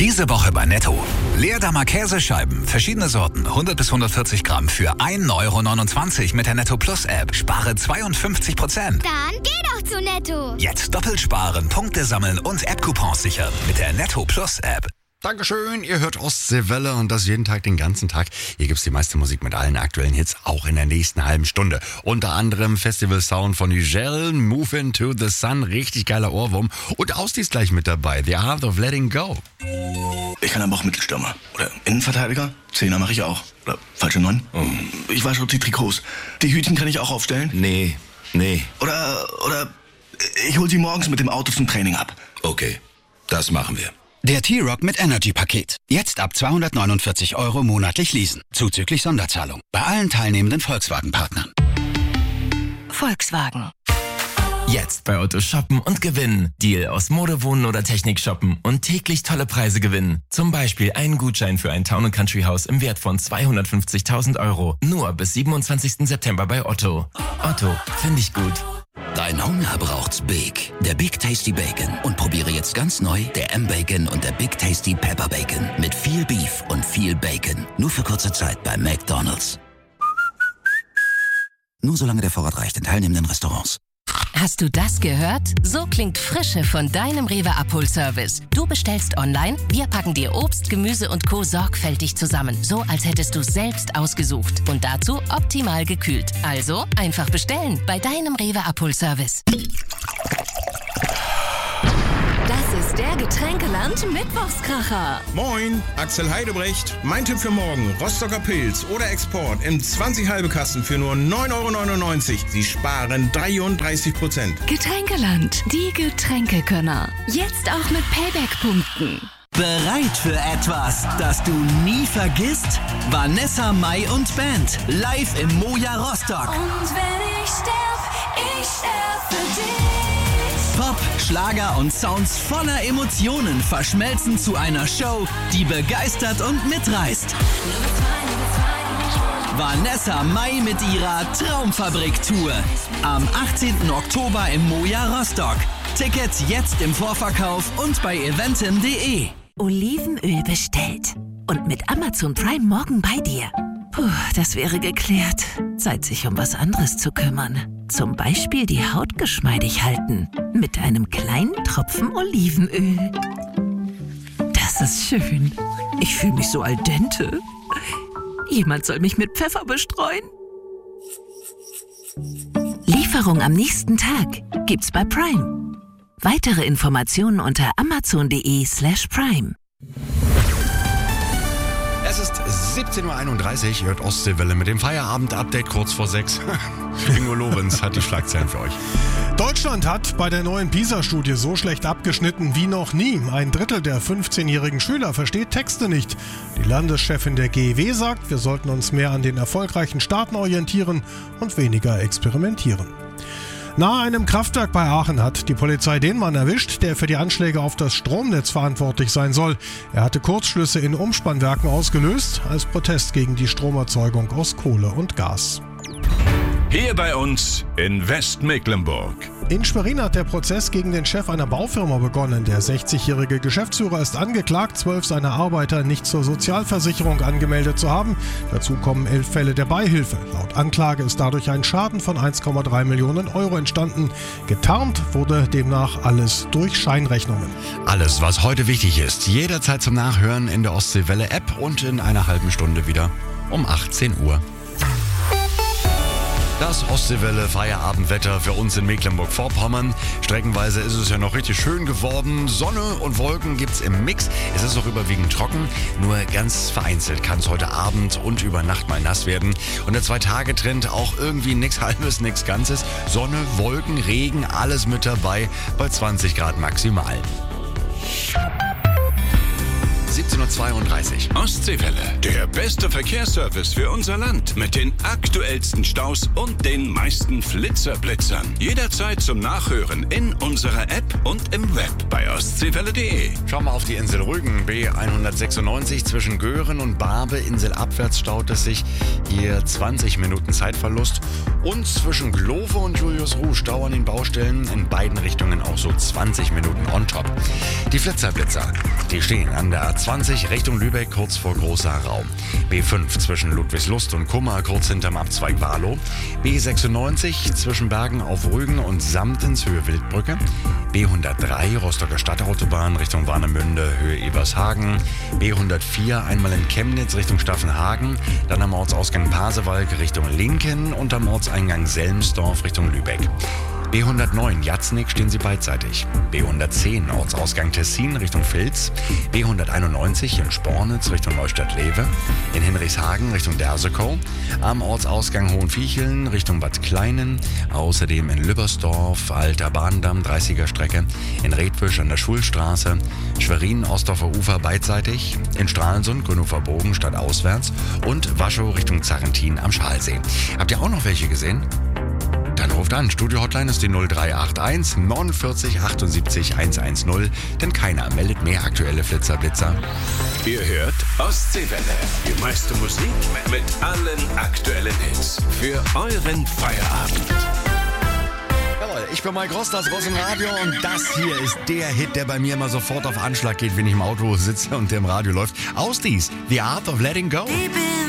Diese Woche bei Netto. Leerdammer Käsescheiben, verschiedene Sorten, 100 bis 140 Gramm für 1,29 € mit der Netto Plus App. Spare 52%. Dann geh doch zu Netto. Jetzt doppelt sparen, Punkte sammeln und App-Coupons sichern mit der Netto Plus App. Dankeschön, ihr hört Ostseewelle und das jeden Tag, den ganzen Tag. Hier gibt's die meiste Musik mit allen aktuellen Hits, auch in der nächsten halben Stunde. Unter anderem Festival Sound von Nigel, Move Into the Sun, richtig geiler Ohrwurm. Und Austi ist gleich mit dabei, The Art of Letting Go. Ich kann aber auch Mittelstürmer. Oder Innenverteidiger. Zehner mache ich auch. Oder falsche 9. Ich wasche auch die Trikots. Die Hütchen kann ich auch aufstellen. Nee. Oder ich hol sie morgens mit dem Auto zum Training ab. Okay, das machen wir. Der T-Rock mit Energy-Paket. Jetzt ab 249 € monatlich leasen. Zuzüglich Sonderzahlung. Bei allen teilnehmenden Volkswagen-Partnern. Volkswagen. Jetzt bei Otto shoppen und gewinnen. Deal aus Mode, Wohnen oder Technik shoppen und täglich tolle Preise gewinnen. Zum Beispiel einen Gutschein für ein Town & Country Haus im Wert von 250.000 €. Nur bis 27. September bei Otto. Otto, finde ich gut. Dein Hunger braucht's Big. Der Big Tasty Bacon. Und probiere jetzt ganz neu der M-Bacon und der Big Tasty Pepper Bacon. Mit viel Beef und viel Bacon. Nur für kurze Zeit bei McDonald's. Nur solange der Vorrat reicht in teilnehmenden Restaurants. Hast du das gehört? So klingt Frische von deinem Rewe-Abholservice. Du bestellst online, wir packen dir Obst, Gemüse und Co. sorgfältig zusammen. So, als hättest du es selbst ausgesucht. Und dazu optimal gekühlt. Also einfach bestellen bei deinem Rewe-Abholservice. Das ist der Getränkeland-Mittwochskracher. Moin, Axel Heidebrecht. Mein Tipp für morgen, Rostocker Pilz oder Export im 20 halbe Kasten für nur 9,99 €. Sie sparen 33%. Getränkeland, die Getränkekönner. Jetzt auch mit Payback-Punkten. Bereit für etwas, das du nie vergisst? Vanessa Mai und Band, live im Moja Rostock. Und wenn ich sterb für dich. Pop, Schlager und Sounds voller Emotionen verschmelzen zu einer Show, die begeistert und mitreißt. Vanessa Mai mit ihrer Traumfabrik-Tour. Am 18. Oktober im Moja Rostock. Tickets jetzt im Vorverkauf und bei eventim.de. Olivenöl bestellt. Und mit Amazon Prime morgen bei dir. Puh, das wäre geklärt. Zeit, sich um was anderes zu kümmern. Zum Beispiel die Haut geschmeidig halten. Mit einem kleinen Tropfen Olivenöl. Das ist schön. Ich fühle mich so al dente. Jemand soll mich mit Pfeffer bestreuen. Lieferung am nächsten Tag gibt's bei Prime. Weitere Informationen unter amazon.de/prime. Es ist 17:31 Uhr, hört Ostseewelle mit dem Feierabend-Update kurz vor 6. Ingo Lorenz hat die Schlagzeilen für euch. Deutschland hat bei der neuen PISA-Studie so schlecht abgeschnitten wie noch nie. Ein Drittel der 15-jährigen Schüler versteht Texte nicht. Die Landeschefin der GEW sagt, wir sollten uns mehr an den erfolgreichen Staaten orientieren und weniger experimentieren. Nahe einem Kraftwerk bei Aachen hat die Polizei den Mann erwischt, der für die Anschläge auf das Stromnetz verantwortlich sein soll. Er hatte Kurzschlüsse in Umspannwerken ausgelöst, als Protest gegen die Stromerzeugung aus Kohle und Gas. Hier bei uns in Westmecklenburg. In Schwerin hat der Prozess gegen den Chef einer Baufirma begonnen. Der 60-jährige Geschäftsführer ist angeklagt, 12 seiner Arbeiter nicht zur Sozialversicherung angemeldet zu haben. Dazu kommen 11 Fälle der Beihilfe. Laut Anklage ist dadurch ein Schaden von 1,3 Millionen € entstanden. Getarnt wurde demnach alles durch Scheinrechnungen. Alles, was heute wichtig ist, jederzeit zum Nachhören in der Ostseewelle-App und in einer halben Stunde wieder um 18 Uhr. Das Ostseewelle Feierabendwetter für uns in Mecklenburg-Vorpommern. Streckenweise ist es ja noch richtig schön geworden. Sonne und Wolken gibt's im Mix. Es ist auch überwiegend trocken. Nur ganz vereinzelt kann es heute Abend und über Nacht mal nass werden. Und der 2-Tage-Trend auch irgendwie nichts Halbes, nichts Ganzes. Sonne, Wolken, Regen, alles mit dabei bei 20 Grad maximal. 17:32 Uhr. Ostseewelle, der beste Verkehrsservice für unser Land. Mit den aktuellsten Staus und den meisten Flitzerblitzern. Jederzeit zum Nachhören in unserer App und im Web bei ostseewelle.de. Schauen wir auf die Insel Rügen. B196 zwischen Göhren und Barbe. Inselabwärts staut es sich. Hier 20 Minuten Zeitverlust. Und zwischen Glove und Julius Ruh Stau an den Baustellen. In beiden Richtungen auch so 20 Minuten on top. Die Flitzerblitzer. Die stehen an der A20 Richtung Lübeck, kurz vor Großer Raum. B5 zwischen Ludwigslust und Kummer, kurz hinterm Abzweig Warlow. B96 zwischen Bergen auf Rügen und Samtens, Höhe Wildbrücke. B103 Rostocker Stadtautobahn Richtung Warnemünde, Höhe Ebershagen. B104 einmal in Chemnitz Richtung Staffenhagen. Dann am Ortsausgang Pasewalk Richtung Linken und am Ortseingang Selmsdorf Richtung Lübeck. B109 Jatznig stehen sie beidseitig. B110 Ortsausgang Tessin Richtung Vilz. B191 in Spornitz Richtung Neustadt-Lewe. In Hinrichshagen Richtung Dersekow. Am Ortsausgang Hohenviecheln Richtung Bad Kleinen. Außerdem in Lübbersdorf, Alter Bahndamm 30er Strecke. In Redwisch an der Schulstraße. Schwerin, Ostdorfer Ufer beidseitig. In Stralsund, Grünhofer Bogen stadtauswärts. Und Waschow Richtung Zarrentin am Schalsee. Habt ihr auch noch welche gesehen? Dann ruft an. Studio-Hotline ist die 0381 49 78 110, denn keiner meldet mehr aktuelle Flitzer-Blitzer. Ihr hört Ostseewelle. Die meiste Musik mit allen aktuellen Hits. Für euren Feierabend. Jawohl, ich bin Mike Rost, das Ross im Radio und das hier ist der Hit, der bei mir immer sofort auf Anschlag geht, wenn ich im Auto sitze und der im Radio läuft. Ausdies, The Art of Letting Go.